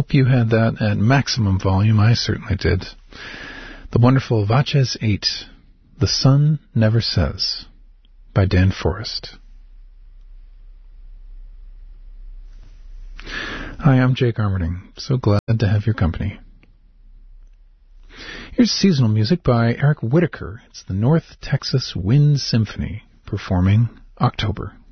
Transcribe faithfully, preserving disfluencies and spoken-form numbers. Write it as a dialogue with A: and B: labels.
A: hope you had that at maximum volume. I certainly did. The wonderful Vaches eight, The Sun Never Says, by Dan Forrest. Hi, I'm Jake Armerding. So glad to have your company. Here's seasonal music by Eric Whitacre. It's the North Texas Wind Symphony performing October.